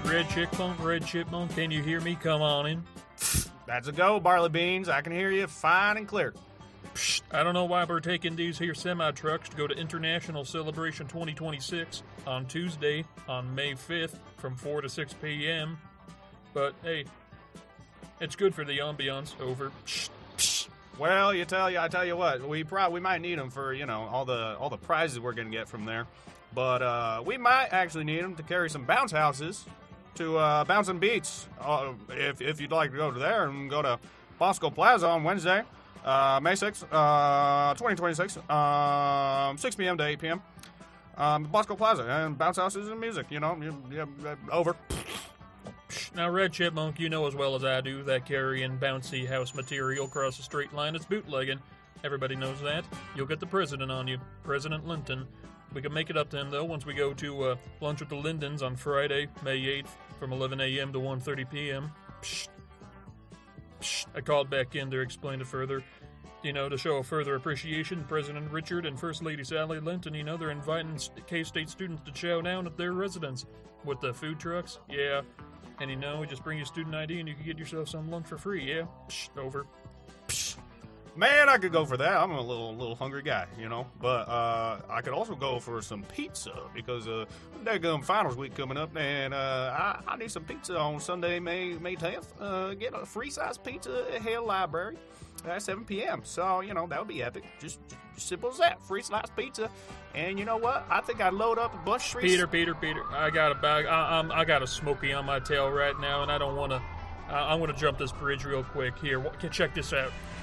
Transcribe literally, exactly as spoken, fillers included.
Red Chipmunk, Red Chipmunk, can you hear me? Come on in. That's a go, Barley Beans. I can hear you fine and clear. Psst, I don't know why we're taking these here semi-trucks to go to International Celebration twenty twenty-six on Tuesday, on May fifth, from four to six p.m. But, hey, it's good for the ambiance. Over. Psst, psst. Well, you tell you, I tell you what, we probably we might need them for, you know, all the all the prizes we're going to get from there. But uh, we might actually need them to carry some bounce houses to uh, Bouncing Beats. Uh, if if you'd like to go to there and go to Bosco Plaza on Wednesday, uh, May sixth, uh, twenty twenty-six, um, six p.m. to eight p.m. Um, Bosco Plaza and bounce houses and music. You know, you, you, over. Now, Red Chipmunk, you know as well as I do that carrying bouncy house material across the straight line is bootlegging. Everybody knows that. You'll get the president on you, President Linton. We can make it up to him, though, once we go to uh, lunch with the Lindens on Friday, May eighth, from eleven a.m. to one thirty p.m. Psst. Psst. I called back in to explain it further. You know, to show a further appreciation, President Richard and First Lady Sally Linton, you know, they're inviting K-State students to chow down at their residence with the food trucks. Yeah. And you know, just bring your student I D and you can get yourself some lunch for free, yeah? Psst, over. Psst. Man, I could go for that. I'm a little little hungry guy, you know. But uh, I could also go for some pizza because uh, there's um, finals week coming up, and uh, I, I need some pizza on Sunday, May May tenth. Uh, get a free size pizza at Hale Library at seven p.m. So you know that would be epic. Just, just simple as that. Free slice pizza, and you know what? I think I'd load up a bunch of streets. Peter, Peter, Peter. I got a bag. I, I'm, I got a smoky on my tail right now, and I don't want to. I, I want to jump this bridge real quick. Here, check this out.